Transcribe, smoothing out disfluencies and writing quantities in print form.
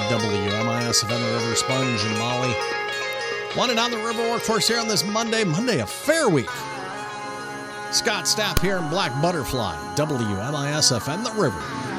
WMIS FM, the River Sponge and Molly. Wanted on the river workforce here on this Monday of Fair Week. Scott Stapp here in Black Butterfly, WMIS FM, the River.